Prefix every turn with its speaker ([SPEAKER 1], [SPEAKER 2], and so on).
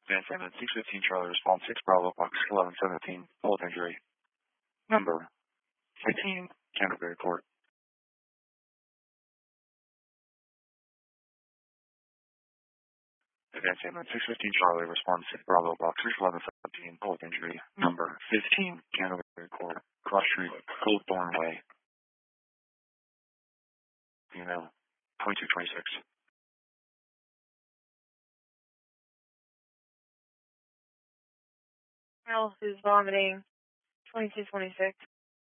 [SPEAKER 1] Van Salmon 615 Charlie response 6 Bravo Box 1117 bullet injury. Number 15 Canterbury Court. Van Salmon 615 Charlie response 6 Bravo Box 1117 bullet injury. Number 15 Canterbury Court. Cross Street, Goldthorn Way. Email 2226.
[SPEAKER 2] Male who's vomiting 2226.